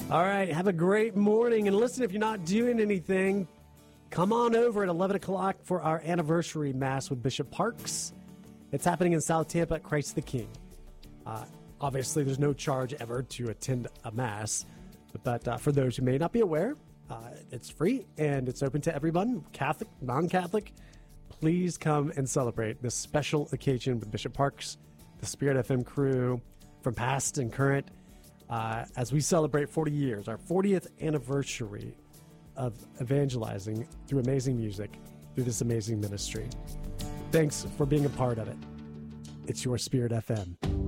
All right, have a great morning. And listen, if you're not doing anything, come on over at 11 o'clock for our anniversary Mass with Bishop Parks. It's happening in South Tampa at Christ the King. Obviously, there's no charge ever to attend a Mass. But for those who may not be aware, it's free and it's open to everyone, Catholic, non-Catholic. Please come and celebrate this special occasion with Bishop Parks, the Spirit FM crew from past and current, as we celebrate 40 years, our 40th anniversary of evangelizing through amazing music, through this amazing ministry. Thanks for being a part of it. It's your Spirit FM.